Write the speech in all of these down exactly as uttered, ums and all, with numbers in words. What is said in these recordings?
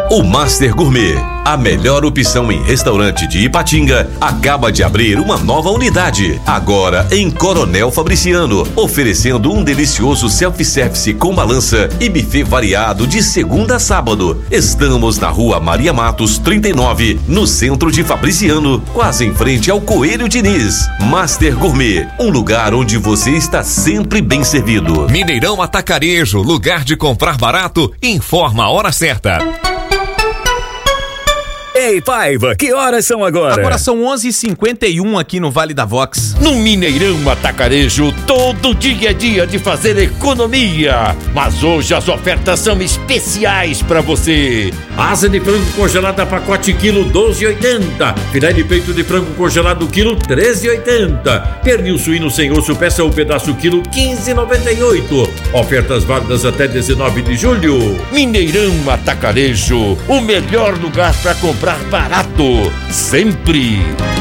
O Master Gourmet, a melhor opção em restaurante de Ipatinga, acaba de abrir uma nova unidade, agora em Coronel Fabriciano, oferecendo um delicioso self-service com balança e buffet variado de segunda a sábado. Estamos na Rua Maria Matos, trinta e nove, no centro de Fabriciano, quase em frente ao Coelho Diniz. Master Gourmet, um lugar onde você está sempre bem servido. Mineirão Atacarejo, lugar de comprar barato, informa a hora certa. Ei, Paiva, que horas são agora? Agora são onze e cinquenta e um aqui no Vale da Vox. No Mineirão Atacarejo, todo dia é dia de fazer economia. Mas hoje as ofertas são especiais pra você. Asa de frango congelada pacote quilo doze e oitenta. Filé de peito de frango congelado quilo treze e oitenta. Pernil suíno sem osso peça ou pedaço quilo quinze e noventa e oito. Ofertas válidas até dezenove de julho. Mineirão Atacarejo, o melhor lugar pra comprar barato, sempre.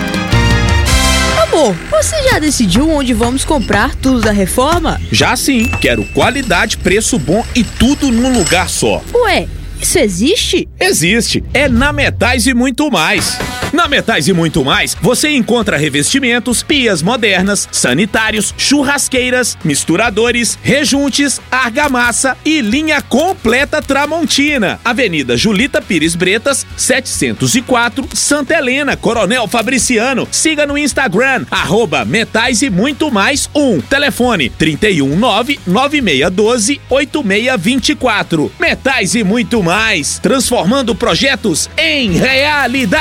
Amor, você já decidiu onde vamos comprar tudo da reforma? Já sim, quero qualidade, preço bom e tudo num lugar só. Ué, isso existe? Existe, é na Metais e Muito Mais. Na Metais e Muito Mais, você encontra revestimentos, pias modernas, sanitários, churrasqueiras, misturadores, rejuntes, argamassa e linha completa Tramontina. Avenida Julita Pires Bretas, setecentos e quatro, Santa Helena, Coronel Fabriciano. Siga no Instagram, arroba Metais e Muito Mais um. Telefone trinta e um, nove nove seis um dois, oito seis dois quatro. Metais e Muito Mais, transformando projetos em realidade.